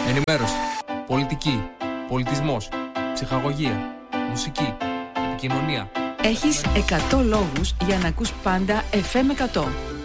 Ενημέρωση, πολιτική, πολιτισμός, ψυχαγωγία, μουσική, επικοινωνία. Έχεις 100 λόγους για να ακούς πάντα FM 100.